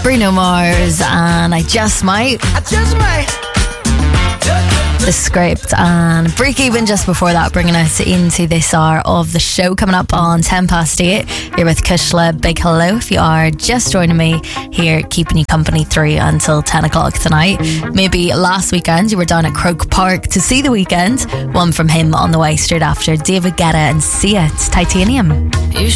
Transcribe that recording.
Bruno Mars and I Just Might. The Script and Break Even just before that, bringing us into this hour of the show. Coming up on 8:10. You're with Kushla. Big hello if you are just joining me here, keeping you company through until 10 o'clock tonight. Maybe last weekend you were down at Croke Park to see The Weeknd. One from him on the way straight after David Guetta and Sia. It's Titanium. You